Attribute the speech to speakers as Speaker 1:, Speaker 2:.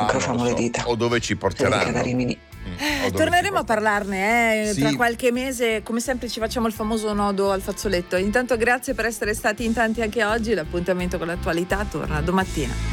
Speaker 1: incrociamo le dita.
Speaker 2: O dove ci
Speaker 1: Federica
Speaker 2: porteranno.
Speaker 1: da Rimini.
Speaker 3: Torneremo a parlarne
Speaker 2: Sì.
Speaker 3: tra qualche mese, come sempre ci facciamo il famoso nodo al fazzoletto. Intanto grazie per essere stati in tanti anche oggi, l'appuntamento con l'attualità torna domattina.